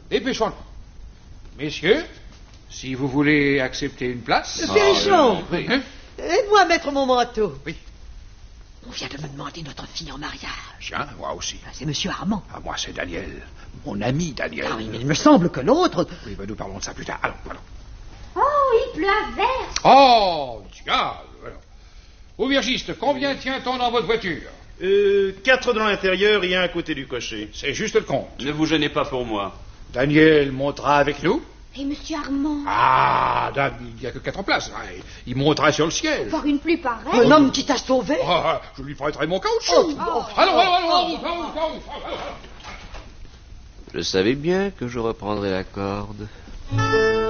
dépêchons-nous. Messieurs, si vous voulez accepter une place... Pénichon, Oui. aide-moi à mettre mon manteau. Oui. On vient de me demander notre fille en mariage. Tiens, moi aussi. C'est Monsieur Armand. Ah, moi, c'est Daniel. Mon ami Daniel. Ah oui, mais il me semble que l'autre... Oui, ben, nous parlons de ça plus tard. Allons. Oh, il pleut à verse. Oh, diable. Alors. Aubergiste, combien tient-on dans votre voiture? 4 dans l'intérieur et un à côté du cocher. C'est juste le compte. Ne vous gênez pas pour moi. Daniel montera avec nous. Et Monsieur Armand, Ah, Dan, il n'y a que 4 places. Ah, il montera sur le ciel. voir une pluie pareille. Un homme qui t'a sauvé. Ah, je lui prêterai mon caoutchouc. Allons. Je savais bien que je reprendrais la corde.